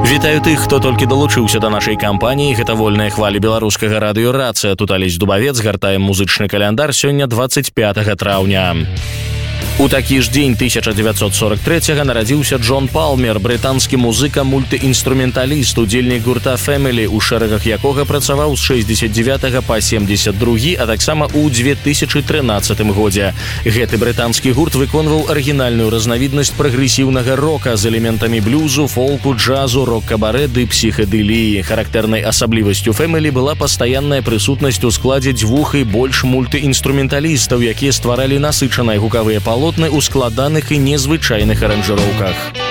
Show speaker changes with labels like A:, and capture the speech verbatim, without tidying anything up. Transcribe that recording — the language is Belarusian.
A: Вітаю тых, хто толькі далучыўся да нашай кампаніі. Гэта вольныя хвалі беларускага радыё «Рацыя». Тут Алесь Дубавец, гартаем музычны каляндар. Сёння двадцать пятага траўня. У такі ж дзень тысяча дзевяцьсот сорок трэцяга нарадзіўся Джон Палмер, брытанскі музыка-мультыінструменталіст, удзельнік гурта «Фэмілі», у шэрагах якога працаваў з шэсцьдзесят дзевятага па семьдесят другі, а таксама ў две тысячы трынаццатым годзе. Гэты брытанскі гурт выконваў арыгінальную разнавіднасць прагрэсіўнага рока з элементамі блюзу, фолку, джазу, рок-кабарэ ды псіхадэліі. Характэрнай асаблівасцю «Фэмілі» была пастаянная прысутнасць у складзе дзвюх і больш мультыінструменталістаў, якія стваралі насычаныя гукавыя палотны ў складаных і незвычайных аранжыроўках.